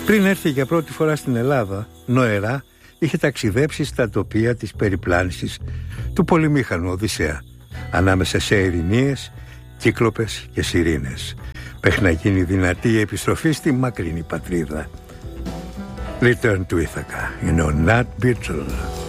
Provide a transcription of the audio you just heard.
Πριν έρθει για πρώτη φορά στην Ελλάδα, νοερά είχε ταξιδέψει στα τοπία της περιπλάνησης του πολυμήχανου Οδυσσέα, ανάμεσα σε ερηνίες, κύκλοπες και σιρήνες, μέχρι να γίνει δυνατή η επιστροφή στη μακρινή πατρίδα. Return to Ithaca, είναι ο Nat Birchall.